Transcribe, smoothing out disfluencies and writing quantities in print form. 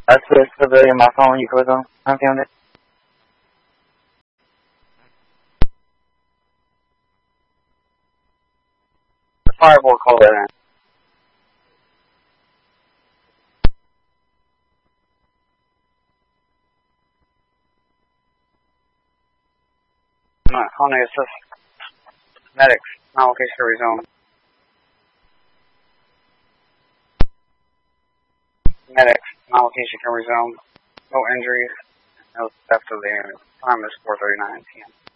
S civilian, my phone, you click on. I found it. The firewall call that in. Honey assist. Medics. Now location rezone. Medics. Now location can resume. No injuries. No theft of the area. Time is 4:39 p.m.